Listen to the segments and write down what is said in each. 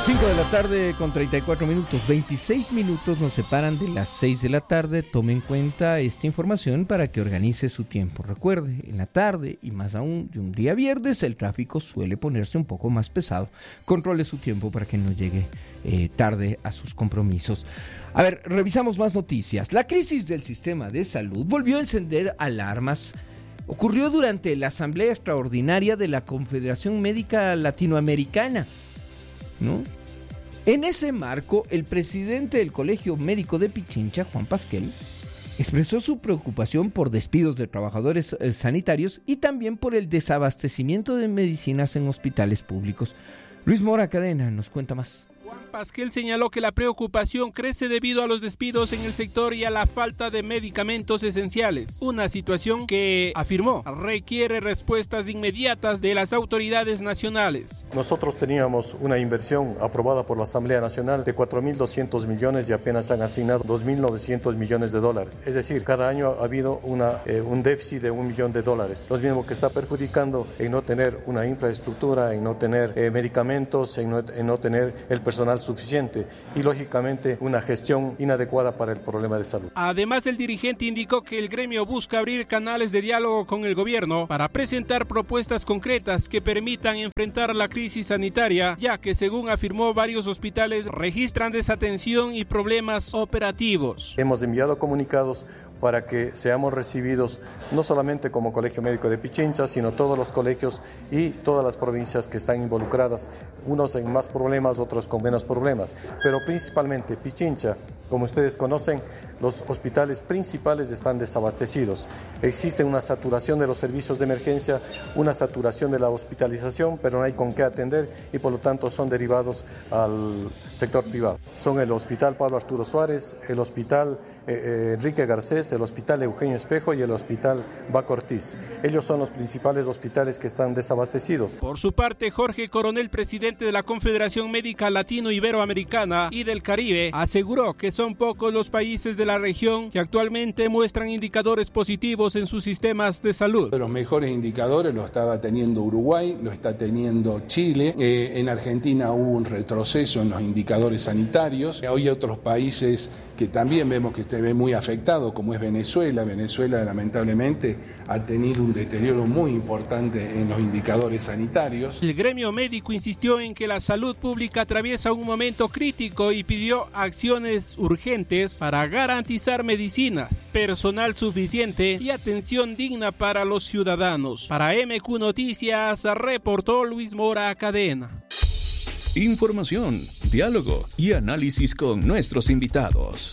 5 de la tarde con 34 minutos, 26 minutos nos separan de las 6 de la tarde. Tome en cuenta esta información para que organice su tiempo. Recuerde, en la tarde y más aún de un día viernes el tráfico suele ponerse un poco más pesado. Controle su tiempo para que no llegue tarde a sus compromisos. A ver, revisamos más noticias. La crisis del sistema de salud volvió a encender alarmas. Ocurrió durante la Asamblea Extraordinaria de la Confederación Médica Latinoamericana, ¿no? En ese marco, el presidente del Colegio Médico de Pichincha, Juan Pasquel, expresó su preocupación por despidos de trabajadores sanitarios y también por el desabastecimiento de medicinas en hospitales públicos. Luis Mora Cadena nos cuenta más. Juan Pasquel señaló que la preocupación crece debido a los despidos en el sector y a la falta de medicamentos esenciales, una situación que, afirmó, requiere respuestas inmediatas de las autoridades nacionales. Nosotros teníamos una inversión aprobada por la Asamblea Nacional de 4.200 millones y apenas han asignado 2.900 millones de dólares. Es decir, cada año ha habido un déficit de $1 millón. Lo mismo que está perjudicando en no tener una infraestructura, en no tener medicamentos, en no tener el personal suficiente y lógicamente una gestión inadecuada para el problema de salud. Además, el dirigente indicó que el gremio busca abrir canales de diálogo con el gobierno para presentar propuestas concretas que permitan enfrentar la crisis sanitaria, ya que, según afirmó, varios hospitales registran desatención y problemas operativos. Hemos enviado comunicados para que seamos recibidos no solamente como Colegio Médico de Pichincha, sino todos los colegios y todas las provincias que están involucradas, unos en más problemas, otros con menos problemas, pero principalmente Pichincha. Como ustedes conocen, los hospitales principales están desabastecidos. Existe una saturación de los servicios de emergencia, una saturación de la hospitalización, pero no hay con qué atender y por lo tanto son derivados al sector privado. Son el Hospital Pablo Arturo Suárez, el Hospital Enrique Garcés, el Hospital Eugenio Espejo y el Hospital Baco Ortiz. Ellos son los principales hospitales que están desabastecidos. Por su parte, Jorge Coronel, presidente de la Confederación Médica Latino-Iberoamericana y del Caribe, aseguró que son pocos los países de la región que actualmente muestran indicadores positivos en sus sistemas de salud. Los mejores indicadores lo estaba teniendo Uruguay, lo está teniendo Chile. En Argentina hubo un retroceso en los indicadores sanitarios. Hoy hay otros países que también vemos que se ve muy afectado, como es Venezuela. Venezuela lamentablemente ha tenido un deterioro muy importante en los indicadores sanitarios. El gremio médico insistió en que la salud pública atraviesa un momento crítico y pidió acciones urgentes para garantizar medicinas, personal suficiente y atención digna para los ciudadanos. Para MQ Noticias, reportó Luis Mora Cadena. Información, diálogo y análisis con nuestros invitados.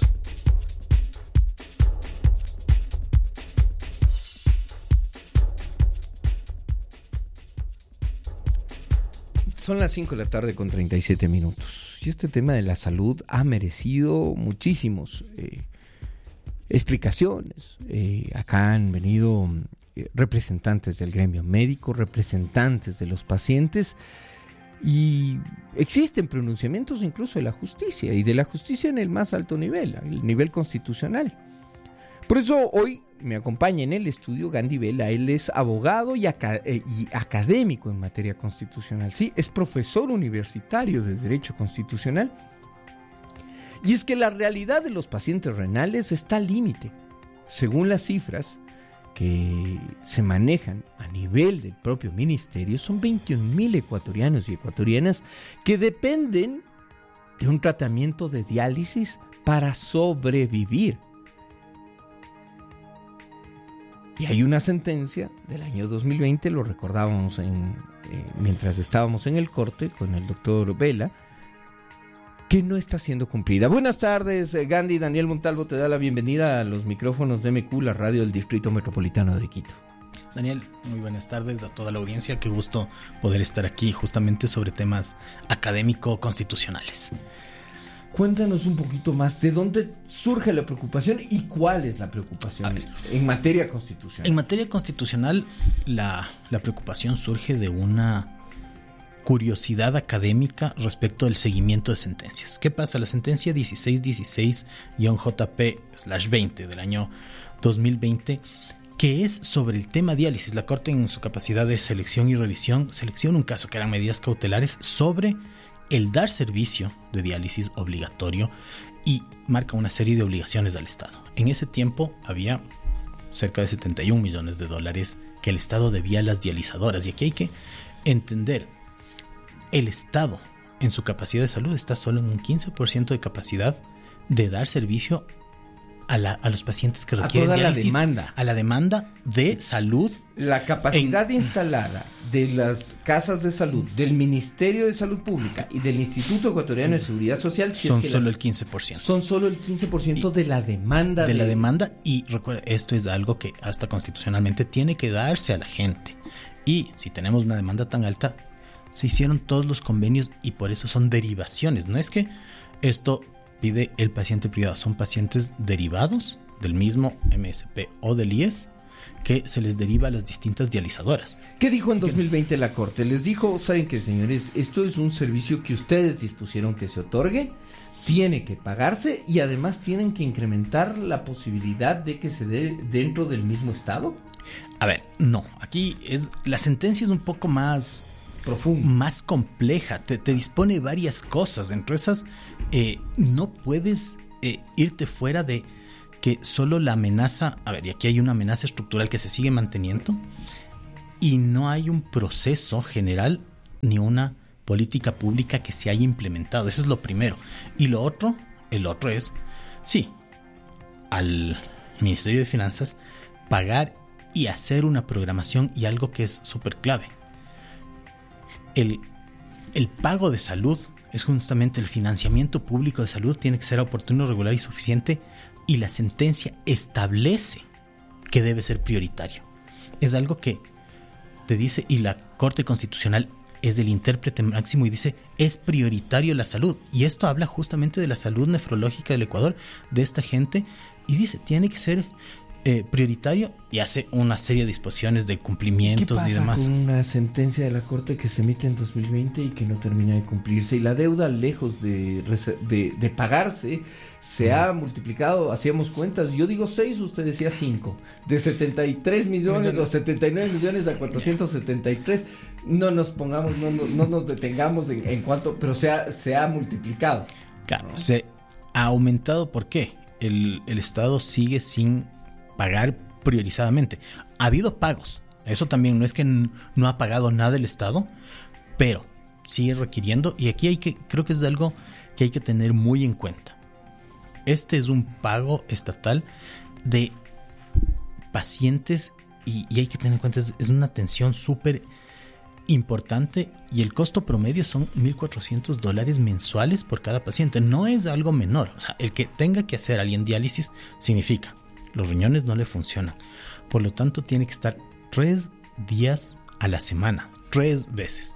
Son las 5 de la tarde con 37 minutos. Y este tema de la salud ha merecido muchísimos explicaciones. Acá han venido representantes del gremio médico, representantes de los pacientes, y existen pronunciamientos incluso de la justicia, y de la justicia en el más alto nivel, el nivel constitucional. Por eso hoy me acompaña en el estudio Gandhi Vela. Él es abogado y académico en materia constitucional. Sí, es profesor universitario de Derecho Constitucional. Y es que la realidad de los pacientes renales está al límite. Según las cifras que se manejan a nivel del propio ministerio, son 21,000 ecuatorianos y ecuatorianas que dependen de un tratamiento de diálisis para sobrevivir. Y hay una sentencia del año 2020, lo recordábamos mientras estábamos en el corte con el doctor Vela, que no está siendo cumplida. Buenas tardes, Gandhi. Daniel Montalvo te da la bienvenida a los micrófonos de MQ, la radio del Distrito Metropolitano de Quito. Daniel, muy buenas tardes a toda la audiencia. Qué gusto poder estar aquí justamente sobre temas académico-constitucionales. Cuéntanos un poquito más de dónde surge la preocupación y cuál es la preocupación en materia constitucional. En materia constitucional, la preocupación surge de una curiosidad académica respecto del seguimiento de sentencias. ¿Qué pasa? La sentencia 1616-JP/20 del año 2020, que es sobre el tema diálisis. La Corte, en su capacidad de selección y revisión, selecciona un caso que eran medidas cautelares sobre el dar servicio de diálisis obligatorio y marca una serie de obligaciones al Estado. En ese tiempo había cerca de 71 millones de dólares que el Estado debía a las dializadoras. Y aquí hay que entender, el Estado en su capacidad de salud está solo en un 15% de capacidad de dar servicio a los pacientes que requieren diálisis, a la demanda de salud. La capacidad instalada de las casas de salud, del Ministerio de Salud Pública y del Instituto Ecuatoriano de Seguridad Social son solo el 15%. Son solo el 15% de la demanda. De la demanda, y recuerda, esto es algo que hasta constitucionalmente tiene que darse a la gente. Y si tenemos una demanda tan alta, se hicieron todos los convenios y por eso son derivaciones. No es que esto pide el paciente privado, son pacientes derivados del mismo MSP o del IES que se les deriva a las distintas dializadoras. ¿Qué dijo en 2020 la Corte? Les dijo, ¿saben qué, señores? Esto es un servicio que ustedes dispusieron que se otorgue, tiene que pagarse y además tienen que incrementar la posibilidad de que se dé dentro del mismo estado. A ver, no, aquí la sentencia es un poco más profunda, más compleja, te dispone varias cosas. Entre esas, no puedes irte fuera de que solo la amenaza, a ver, y aquí hay una amenaza estructural que se sigue manteniendo y no hay un proceso general ni una política pública que se haya implementado. Eso es lo primero. Y el otro es, sí, al Ministerio de Finanzas pagar y hacer una programación, y algo que es súper clave. El pago de salud es justamente el financiamiento público de salud, tiene que ser oportuno, regular y suficiente, y la sentencia establece que debe ser prioritario. Es algo que te dice, y la Corte Constitucional es el intérprete máximo y dice, es prioritario la salud. Y esto habla justamente de la salud nefrológica del Ecuador, de esta gente, y dice, tiene que ser prioritario, y hace una serie de disposiciones de cumplimientos y demás. ¿Qué pasa con una sentencia de la Corte que se emite en 2020 y que no termina de cumplirse? Y la deuda, lejos de pagarse, se ha multiplicado. Hacíamos cuentas, yo digo 6, usted decía 5. De 73 millones o 79 millones a 473. No nos pongamos, no nos detengamos en cuanto, pero se ha multiplicado. Claro, ¿no? Se ha aumentado. ¿Por qué? El Estado sigue sin pagar priorizadamente. Ha habido pagos, eso también, no es que no ha pagado nada el Estado, pero sigue requiriendo, y aquí creo que es algo que hay que tener muy en cuenta. Este es un pago estatal de pacientes y hay que tener en cuenta, es una atención súper importante, y el costo promedio son $1,400 mensuales por cada paciente. No es algo menor. O sea, el que tenga que hacer alguien diálisis significa los riñones no le funcionan, por lo tanto tiene que estar 3 días a la semana, 3 veces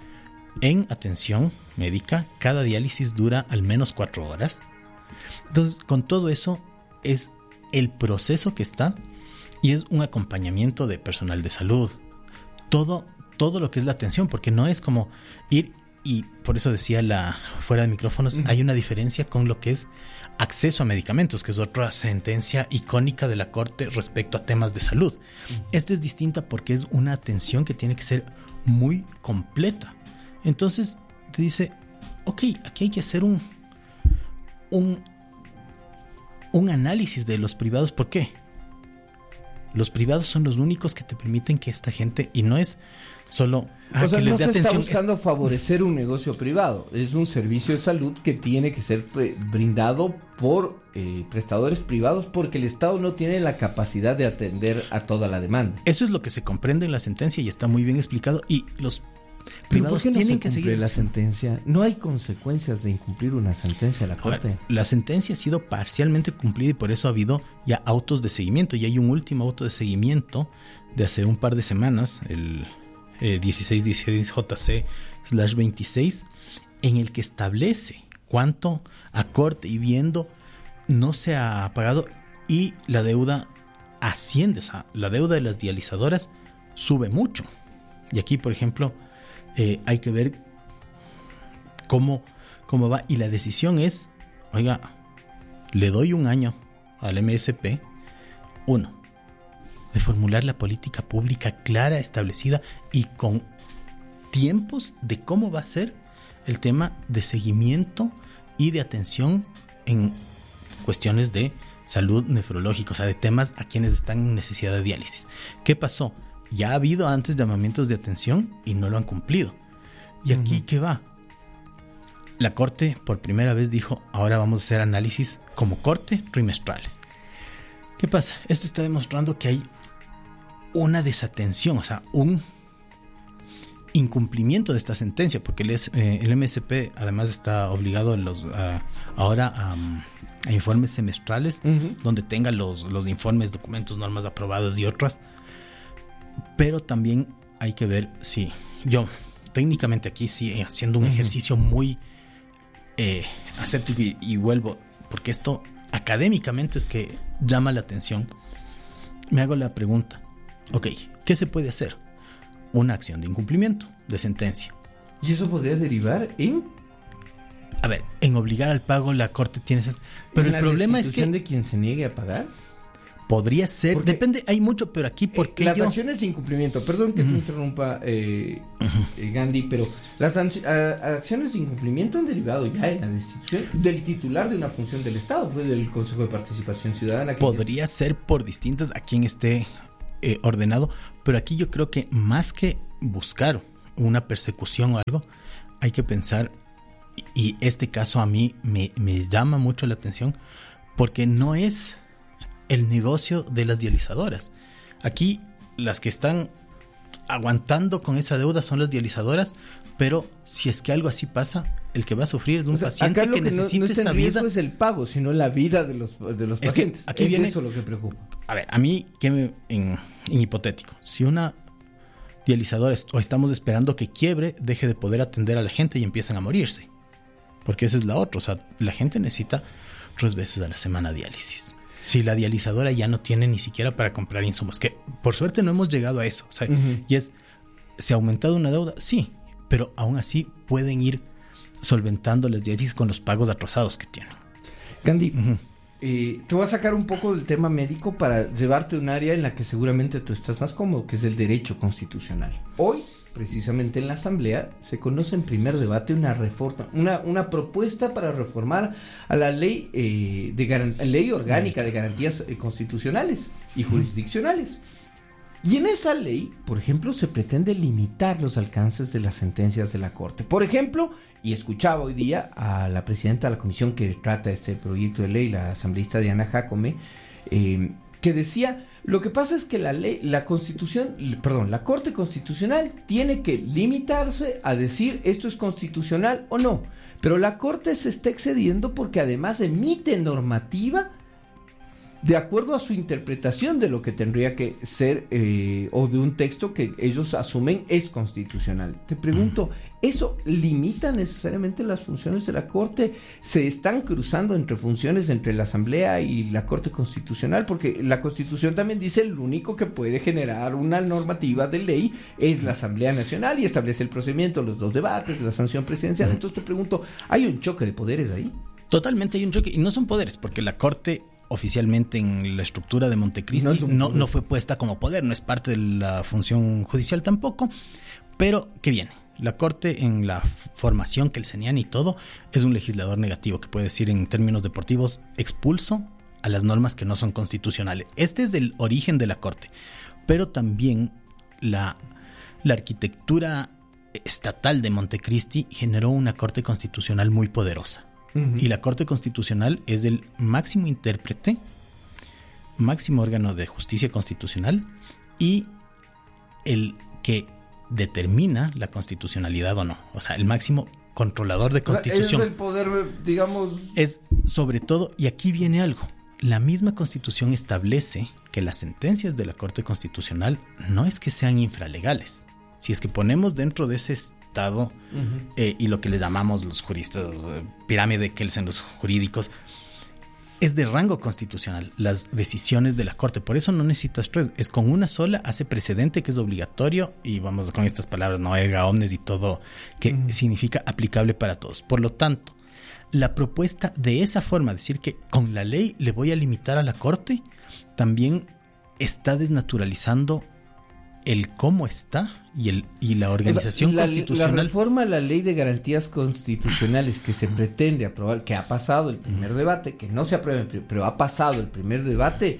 en atención médica. Cada diálisis dura al menos 4 horas. Entonces, con todo eso es el proceso que está, y es un acompañamiento de personal de salud, todo lo que es la atención, porque no es como ir, y por eso decía fuera de micrófonos, hay una diferencia con lo que es acceso a medicamentos, que es otra sentencia icónica de la Corte respecto a temas de salud. Esta es distinta porque es una atención que tiene que ser muy completa. Entonces te dice, ok, aquí hay que hacer un análisis de los privados. ¿Por qué? Los privados son los únicos que te permiten que esta gente, y no es solo o sea, que les no dé se atención, está buscando favorecer un negocio privado. Es un servicio de salud que tiene que ser brindado por prestadores privados, porque el Estado no tiene la capacidad de atender a toda la demanda. Eso es lo que se comprende en la sentencia y está muy bien explicado, y los privados ¿Pero por qué tienen no que se cumple seguir la sentencia? No hay consecuencias de incumplir una sentencia de la Corte. Ahora, la sentencia ha sido parcialmente cumplida y por eso ha habido ya autos de seguimiento, y hay un último auto de seguimiento de hace un par de semanas, el 1616JC/26, en el que establece cuánto a corte y viendo no se ha pagado, y la deuda asciende. O sea, la deuda de las dializadoras sube mucho, y aquí, por ejemplo, hay que ver cómo va, y la decisión es, oiga, le doy un año al MSP, de formular la política pública clara, establecida y con tiempos de cómo va a ser el tema de seguimiento y de atención en cuestiones de salud nefrológica, o sea, de temas a quienes están en necesidad de diálisis. ¿Qué pasó? Ya ha habido antes llamamientos de atención y no lo han cumplido. ¿Y aquí qué va? La Corte por primera vez dijo, ahora vamos a hacer análisis como Corte trimestrales. ¿Qué pasa? Esto está demostrando que hay una desatención, o sea, un incumplimiento de esta sentencia, porque el MSP además está obligado ahora a informes semestrales, donde tenga los informes, documentos, normas aprobadas y otras. Pero también hay que ver si yo técnicamente aquí sí haciendo un ejercicio muy asertivo y vuelvo, porque esto académicamente es que llama la atención. Me hago la pregunta, ok, ¿qué se puede hacer? Una acción de incumplimiento de sentencia. ¿Y eso podría derivar en? A ver, en obligar al pago la Corte tiene esas... Pero el problema es que... ¿De quien se niegue a pagar? Podría ser, porque depende, hay mucho, pero aquí porque las acciones de incumplimiento, perdón que te interrumpa Gandhi, pero las acciones de incumplimiento han derivado ya en la destitución del titular de una función del Estado, fue del Consejo de Participación Ciudadana. Podría ser por distintas a quien esté ordenado, pero aquí yo creo que más que buscar una persecución o algo, hay que pensar, y este caso a mí me llama mucho la atención, porque no es el negocio de las dializadoras. Aquí las que están aguantando con esa deuda son las dializadoras, pero si es que algo así pasa, el que va a sufrir es un paciente que necesita esa vida. No es el pago, sino la vida de los pacientes. Que aquí viene eso lo que preocupa. A ver, a mí, en hipotético, si una dializadora o estamos esperando que quiebre, deje de poder atender a la gente y empiezan a morirse. Porque esa es la otra. O sea, la gente necesita 3 veces a la semana diálisis. Si la dializadora ya no tiene ni siquiera para comprar insumos, que por suerte no hemos llegado a eso, o sea, y ¿se ha aumentado una deuda? Sí, pero aún así pueden ir solventando las diálisis con los pagos atrasados que tienen. Gandhi, te voy a sacar un poco del tema médico para llevarte a un área en la que seguramente tú estás más cómodo, que es el derecho constitucional. Hoy, precisamente en la Asamblea, se conoce en primer debate una reforma, una propuesta para reformar a la ley ley orgánica de garantías constitucionales y jurisdiccionales. Y en esa ley, por ejemplo, se pretende limitar los alcances de las sentencias de la Corte. Por ejemplo, y escuchaba hoy día a la presidenta de la comisión que trata este proyecto de ley, la asambleísta Diana Jacome, que decía, lo que pasa es que la Corte Constitucional tiene que limitarse a decir esto es constitucional o no, pero la Corte se está excediendo porque además emite normativa de acuerdo a su interpretación de lo que tendría que ser o de un texto que ellos asumen es constitucional. Te pregunto, ¿eso limita necesariamente las funciones de la Corte? ¿Se están cruzando entre funciones entre la Asamblea y la Corte Constitucional? Porque la Constitución también dice el único que puede generar una normativa de ley es la Asamblea Nacional y establece el procedimiento, los 2 debates, la sanción presidencial. Entonces te pregunto, ¿hay un choque de poderes ahí? Totalmente hay un choque, y no son poderes, porque la Corte oficialmente en la estructura de Montecristi no fue puesta como poder, no es parte de la función judicial tampoco, pero ¿qué viene? La Corte, en la formación que el CENIAN y todo, es un legislador negativo, que puede decir en términos deportivos expulso a las normas que no son constitucionales. Este es el origen de la Corte, pero también la arquitectura estatal de Montecristi generó una Corte Constitucional muy poderosa. Y la Corte Constitucional es el máximo intérprete, máximo órgano de justicia constitucional y el que determina la constitucionalidad o no. O sea, el máximo controlador de constitución. Es el poder, digamos... Es sobre todo, y aquí viene algo, la misma Constitución establece que las sentencias de la Corte Constitucional no es que sean infralegales. Si es que ponemos dentro de ese estado y lo que le llamamos los juristas pirámide de Kelsen, los jurídicos, es de rango constitucional las decisiones de la Corte. Por eso no necesitas 3, es con una sola, hace precedente que es obligatorio, y vamos con estas palabras, no erga omnes y todo, que significa aplicable para todos. Por lo tanto, la propuesta de esa forma, decir que con la ley le voy a limitar a la Corte, también está desnaturalizando el cómo está y la organización constitucional. La reforma a la Ley de Garantías Constitucionales que se pretende aprobar, que ha pasado el primer debate, que no se aprueba, pero ha pasado el primer debate,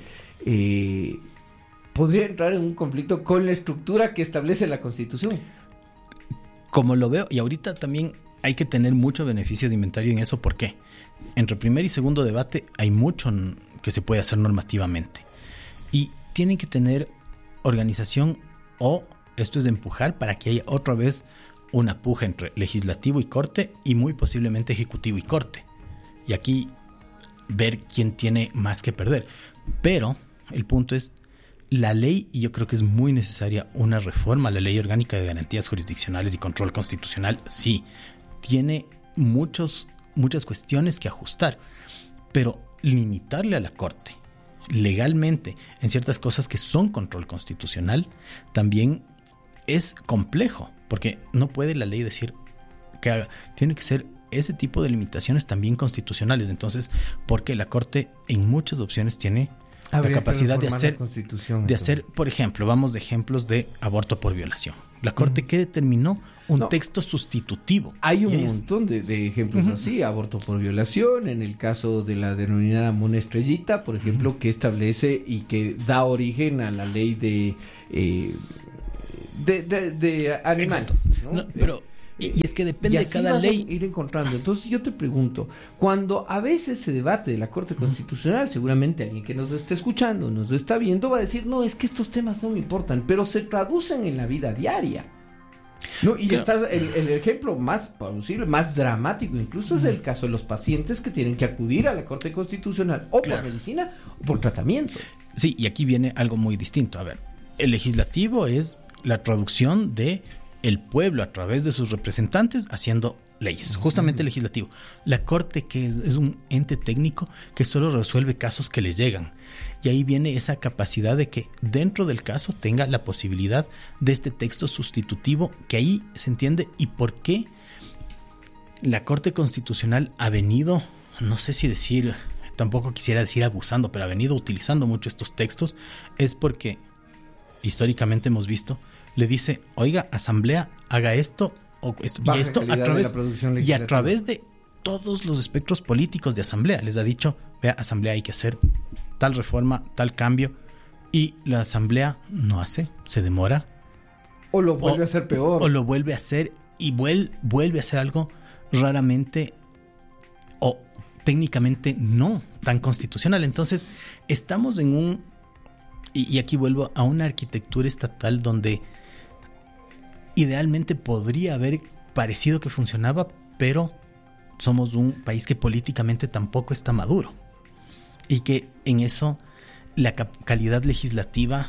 podría entrar en un conflicto con la estructura que establece la Constitución. Como lo veo, y ahorita también hay que tener mucho beneficio de inventario en eso. ¿Por qué? Entre primer y segundo debate hay mucho que se puede hacer normativamente. Y tienen que tener organización, o esto es de empujar para que haya otra vez una puja entre legislativo y corte, y muy posiblemente ejecutivo y corte. Y aquí ver quién tiene más que perder. Pero el punto es la ley, y yo creo que es muy necesaria una reforma a la Ley Orgánica de Garantías Jurisdiccionales y Control Constitucional. Sí, tiene muchas cuestiones que ajustar, pero limitarle a la Corte legalmente en ciertas cosas que son control constitucional también es complejo, porque no puede la ley decir que haga. Tiene que ser ese tipo de limitaciones también constitucionales. Entonces, porque la Corte en muchas opciones tiene la capacidad de hacer, por ejemplo, vamos de ejemplos de aborto por violación. La Corte, ¿qué determinó? Un texto sustitutivo. Hay un montón de ejemplos así, aborto por violación, en el caso de la denominada Mona Estrellita, por ejemplo, que establece y que da origen a la ley de animales. ¿no? Pero y es que depende de cada ley. Ir encontrando. Entonces yo te pregunto, cuando a veces se debate de la Corte Constitucional, seguramente alguien que nos esté escuchando, nos está viendo, va a decir, no, es que estos temas no me importan, pero se traducen en la vida diaria. No, y claro, el ejemplo más plausible, más dramático incluso, es el caso de los pacientes que tienen que acudir a la Corte Constitucional o por medicina o por tratamiento. Sí, y aquí viene algo muy distinto. A ver, el legislativo es la traducción de el pueblo a través de sus representantes haciendo leyes, justamente el legislativo. La Corte, que es un ente técnico que solo resuelve casos que le llegan. Y ahí viene esa capacidad de que dentro del caso tenga la posibilidad de este texto sustitutivo, que ahí se entiende y por qué la Corte Constitucional ha venido, no sé si decir, tampoco quisiera decir abusando, pero ha venido utilizando mucho estos textos, es porque históricamente hemos visto, le dice, oiga, asamblea, haga esto, o esto y esto, a través de todos los espectros políticos de asamblea. Les ha dicho, vea, asamblea, hay que hacer tal reforma, tal cambio, y la asamblea no hace, se demora. O lo vuelve a hacer peor. O lo vuelve a hacer y vuelve a hacer algo raramente o técnicamente no tan constitucional. Entonces, estamos en un... Y aquí vuelvo a una arquitectura estatal donde idealmente podría haber parecido que funcionaba, pero somos un país que políticamente tampoco está maduro. Y que en eso la calidad legislativa,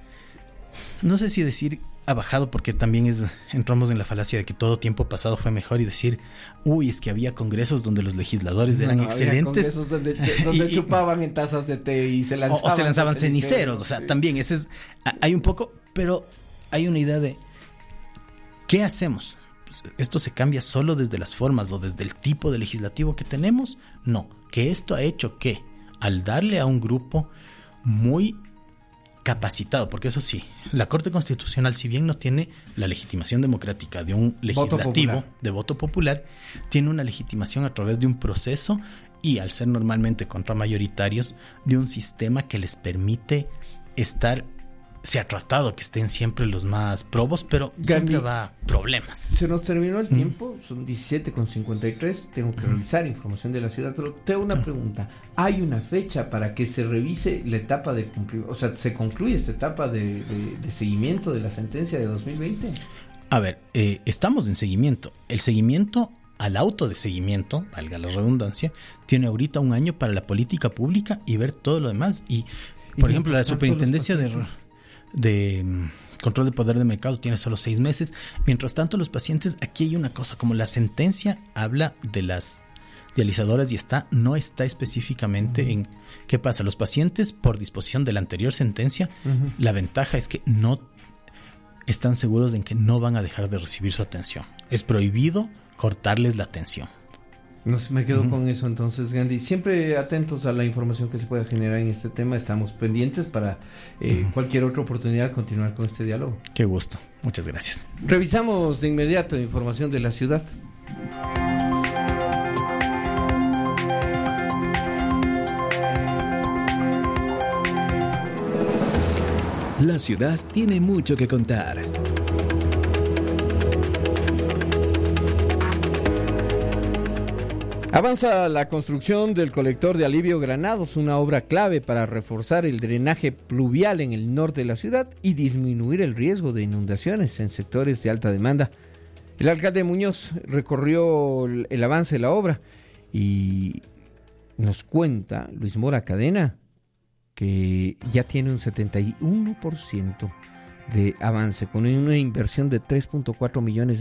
no sé si decir ha bajado, porque también entramos en la falacia de que todo tiempo pasado fue mejor, y decir, uy, es que había congresos donde los legisladores eran excelentes. Había congresos donde chupaban en tazas de té y se lanzaban. O se lanzaban ceniceros, o sea, sí. También hay un poco, pero hay una idea de ¿qué hacemos? Pues esto se cambia solo desde las formas o desde el tipo de legislativo que tenemos. No, que esto ha hecho que al darle a un grupo muy capacitado, porque eso sí, la Corte Constitucional, si bien no tiene la legitimación democrática de un legislativo de voto popular, tiene una legitimación a través de un proceso y, al ser normalmente contramayoritarios, de un sistema que les permite estar. Se ha tratado que estén siempre los más probos, pero siempre va a problemas. Se nos terminó el tiempo, son 17:53, tengo que revisar información de la ciudad, pero tengo una pregunta. ¿Hay una fecha para que se revise la etapa de cumplimiento? O sea, ¿se concluye esta etapa de seguimiento de la sentencia de 2020? A ver, estamos en seguimiento. El seguimiento al auto de seguimiento, valga la redundancia, tiene ahorita 1 año para la política pública y ver todo lo demás. Y por ejemplo, la superintendencia de control de poder de mercado tiene solo 6 meses. Mientras tanto, los pacientes, aquí hay una cosa, como la sentencia habla de las dializadoras y no está específicamente en qué pasa. Los pacientes, por disposición de la anterior sentencia, la ventaja es que no están seguros en que no van a dejar de recibir su atención. Es prohibido cortarles la atención. Me quedo con eso entonces, Gandhi. Siempre atentos a la información que se pueda generar en este tema. Estamos pendientes para cualquier otra oportunidad continuar con este diálogo. Qué gusto. Muchas gracias. Revisamos de inmediato información de la ciudad. La ciudad tiene mucho que contar. Avanza la construcción del colector de alivio Granados, una obra clave para reforzar el drenaje pluvial en el norte de la ciudad y disminuir el riesgo de inundaciones en sectores de alta demanda. El alcalde Muñoz recorrió el avance de la obra y nos cuenta Luis Mora Cadena que ya tiene un 71% de avance con una inversión de $3.4 millones.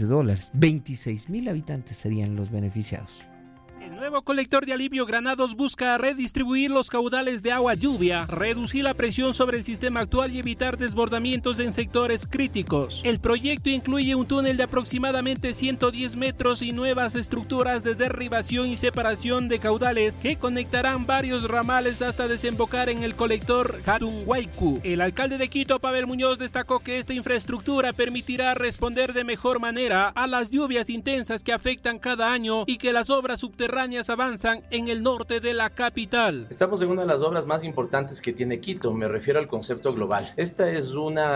26,000 habitantes serían los beneficiados. El nuevo colector de alivio Granados busca redistribuir los caudales de agua lluvia, reducir la presión sobre el sistema actual y evitar desbordamientos en sectores críticos. El proyecto incluye un túnel de aproximadamente 110 metros y nuevas estructuras de derribación y separación de caudales que conectarán varios ramales hasta desembocar en el colector Hatunhuaycu. El alcalde de Quito, Pavel Muñoz, destacó que esta infraestructura permitirá responder de mejor manera a las lluvias intensas que afectan cada año y que las obras subterráneas avanzan en el norte de la capital. Estamos en una de las obras más importantes que tiene Quito, me refiero al concepto global. Esta es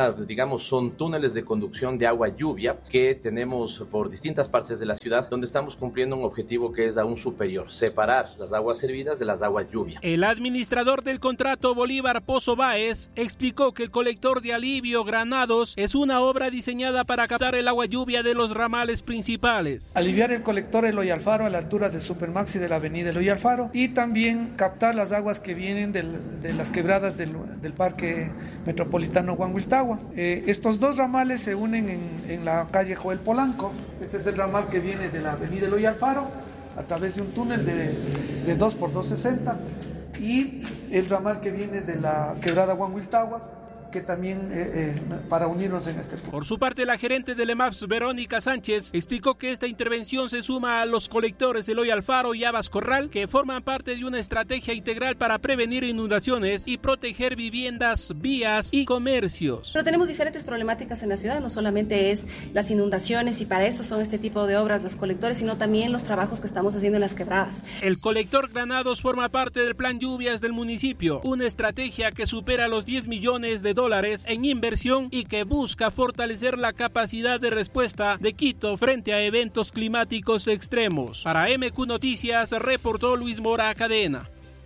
son túneles de conducción de agua lluvia que tenemos por distintas partes de la ciudad, donde estamos cumpliendo un objetivo que es aún superior, separar las aguas servidas de las aguas lluvia. El administrador del contrato, Bolívar Pozo Báez, explicó que el colector de alivio Granados es una obra diseñada para captar el agua lluvia de los ramales principales. Aliviar el colector Eloy Alfaro a la altura del Supermaxi de la avenida Eloy Alfaro y también captar las aguas que vienen de las quebradas del Parque Metropolitano Huanhuiltahua. Estos dos ramales se unen en la calle Joel Polanco. Este es el ramal que viene de la avenida Eloy Alfaro a través de un túnel de 2 por 260 y el ramal que viene de la quebrada Huanhuiltahua, que también para unirnos en este punto. Por su parte, la gerente del EMAPS, Verónica Sánchez, explicó que esta intervención se suma a los colectores Eloy Alfaro y Abas Corral, que forman parte de una estrategia integral para prevenir inundaciones y proteger viviendas, vías y comercios. Pero tenemos diferentes problemáticas en la ciudad, no solamente es las inundaciones y para eso son este tipo de obras los colectores, sino también los trabajos que estamos haciendo en las quebradas. El colector Granados forma parte del plan lluvias del municipio, una estrategia que supera los $10 millones en inversión y que busca fortalecer la capacidad de respuesta de Quito frente a eventos climáticos extremos. Para MQ Noticias, reportó Luis Mora Cadena.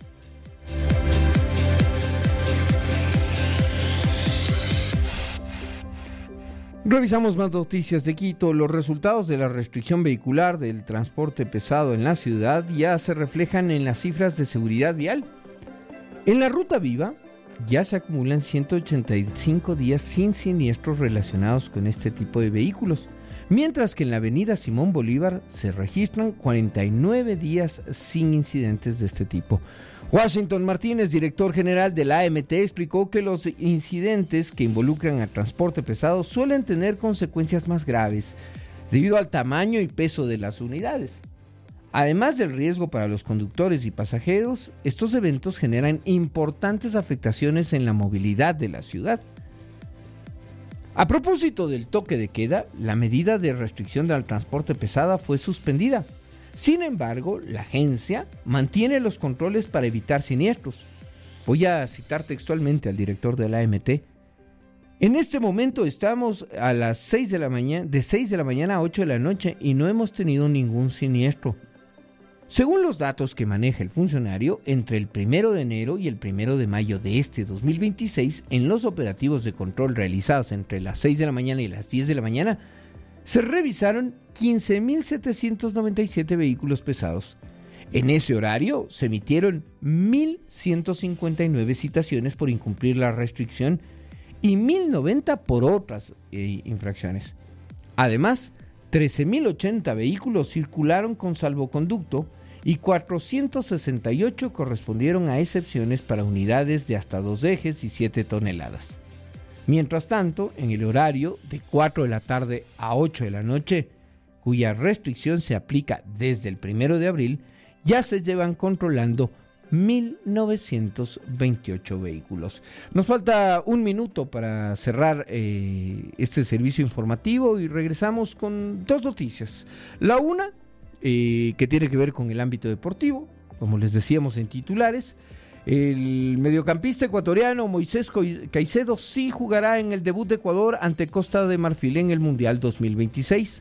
Revisamos más noticias de Quito. Los resultados de la restricción vehicular del transporte pesado en la ciudad ya se reflejan en las cifras de seguridad vial. En la ruta viva ya se acumulan 185 días sin siniestros relacionados con este tipo de vehículos, mientras que en la avenida Simón Bolívar se registran 49 días sin incidentes de este tipo. Washington Martínez, director general de la AMT, explicó que los incidentes que involucran al transporte pesado suelen tener consecuencias más graves debido al tamaño y peso de las unidades. Además del riesgo para los conductores y pasajeros, estos eventos generan importantes afectaciones en la movilidad de la ciudad. A propósito del toque de queda, la medida de restricción del transporte pesado fue suspendida. Sin embargo, la agencia mantiene los controles para evitar siniestros. Voy a citar textualmente al director de la AMT. En este momento estamos a las 6 de la mañana, de 6 de la mañana a 8 de la noche y no hemos tenido ningún siniestro. Según los datos que maneja el funcionario, entre el 1 de enero y el 1 de mayo de este 2026, en los operativos de control realizados entre las 6 de la mañana y las 10 de la mañana, se revisaron 15.797 vehículos pesados. En ese horario se emitieron 1.159 citaciones por incumplir la restricción y 1.090 por otras infracciones. Además, 13.080 vehículos circularon con salvoconducto y 468 correspondieron a excepciones para unidades de hasta 2 ejes y 7 toneladas. Mientras tanto, en el horario de 4 de la tarde a 8 de la noche, cuya restricción se aplica desde el 1 de abril, ya se llevan controlando 1.928 vehículos. Nos falta un minuto para cerrar este servicio informativo y regresamos con dos noticias. La una, que tiene que ver con el ámbito deportivo, como les decíamos en titulares. El mediocampista ecuatoriano Moisés Caicedo sí jugará en el debut de Ecuador ante Costa de Marfil en el Mundial 2026.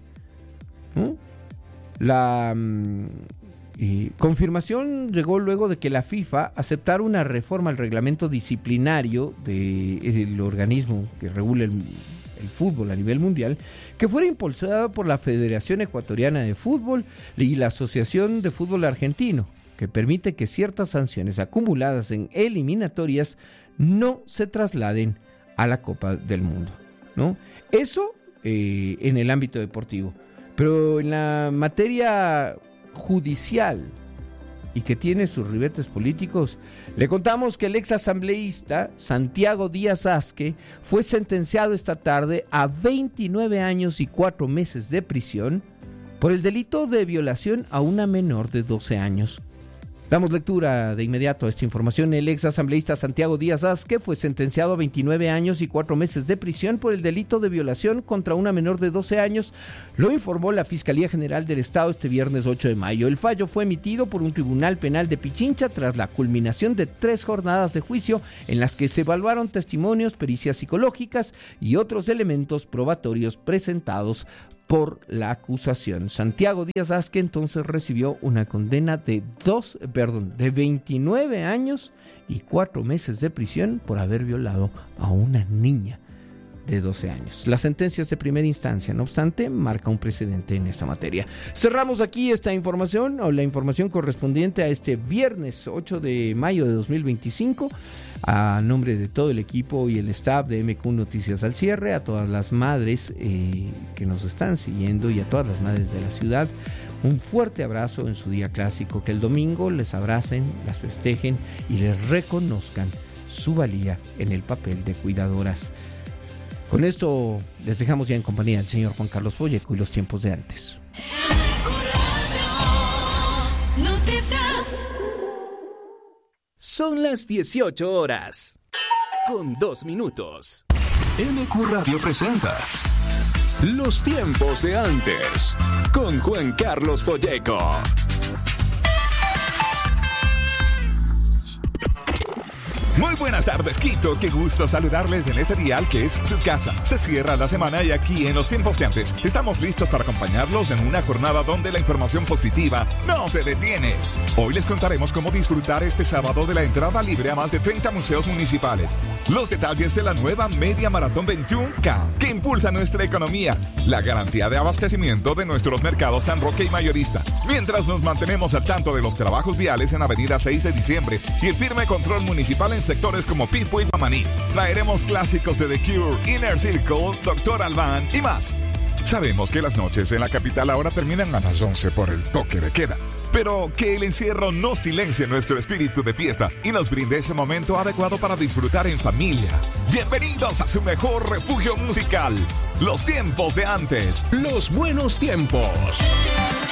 La confirmación llegó luego de que la FIFA aceptara una reforma al reglamento disciplinario del organismo que regula el fútbol a nivel mundial, que fuera impulsada por la Federación Ecuatoriana de Fútbol y la Asociación de Fútbol Argentino, que permite que ciertas sanciones acumuladas en eliminatorias no se trasladen a la Copa del Mundo, ¿no? Eso en el ámbito deportivo. Pero en la materia judicial y que tiene sus ribetes políticos, le contamos que el ex asambleísta Santiago Díaz Asque fue sentenciado esta tarde a 29 años y 4 meses de prisión por el delito de violación a una menor de 12 años. Damos lectura de inmediato a esta información. El ex asambleísta Santiago Díaz Asque fue sentenciado a 29 años y 4 meses de prisión por el delito de violación contra una menor de 12 años, lo informó la Fiscalía General del Estado este viernes 8 de mayo. El fallo fue emitido por un tribunal penal de Pichincha tras la culminación de 3 jornadas de juicio en las que se evaluaron testimonios, pericias psicológicas y otros elementos probatorios presentados por la acusación. Santiago Díaz Asque entonces recibió una condena de 29 años y 4 meses de prisión por haber violado a una niña de 12 años. La sentencia es de primera instancia, no obstante, marca un precedente en esta materia. Cerramos aquí esta información, o la información correspondiente a este viernes 8 de mayo de 2025. A nombre de todo el equipo y el staff de MQ Noticias al Cierre, a todas las madres que nos están siguiendo y a todas las madres de la ciudad, un fuerte abrazo en su día clásico. Que el domingo les abracen, las festejen y les reconozcan su valía en el papel de cuidadoras. Con esto les dejamos ya en compañía del señor Juan Carlos Folleco y los tiempos de antes. Son las 18 horas, con 2 minutos. MQ Radio presenta Los tiempos de antes, con Juan Carlos Folleco. Muy buenas tardes, Quito. Qué gusto saludarles en este dial que es su casa. Se cierra la semana y aquí en los tiempos de antes estamos listos para acompañarlos en una jornada donde la información positiva no se detiene. Hoy les contaremos cómo disfrutar este sábado de la entrada libre a más de 30 museos municipales. Los detalles de la nueva Media Maratón 21K que impulsa nuestra economía. La garantía de abastecimiento de nuestros mercados San Roque y Mayorista. Mientras nos mantenemos al tanto de los trabajos viales en Avenida 6 de Diciembre y el firme control municipal en sectores como Pipo y Mamaní. Traeremos clásicos de The Cure, Inner Circle, Dr. Alban y más. Sabemos que las noches en la capital ahora terminan a las 11 por el toque de queda. Pero que el encierro no silencie nuestro espíritu de fiesta y nos brinde ese momento adecuado para disfrutar en familia. Bienvenidos a su mejor refugio musical. Los tiempos de antes. Los buenos tiempos.